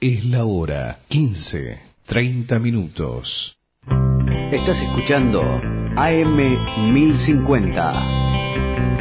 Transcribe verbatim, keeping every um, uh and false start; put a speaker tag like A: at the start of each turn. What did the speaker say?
A: Es la hora quince, treinta minutos.
B: Estás escuchando A M mil cincuenta.